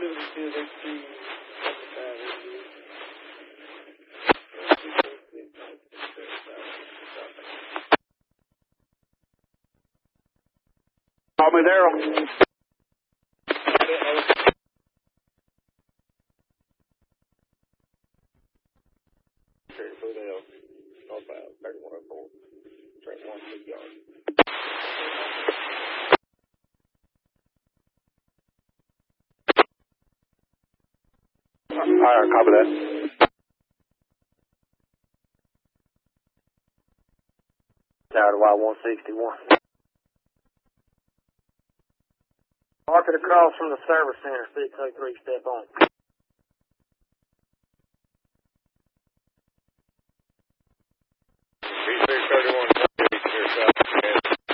Call me, Daryl. Northbound, 3104, track 1 yard. Alright, copy that. Tower to Y161. Mark it across from the service center, 603, step on.